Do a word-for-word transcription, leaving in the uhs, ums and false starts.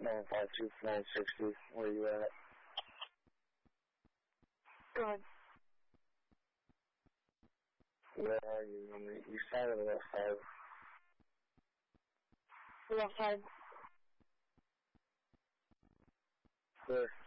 nine five two nine sixty. Where are you at? Good. Where are you? On the east side or the west side? Left side. Where?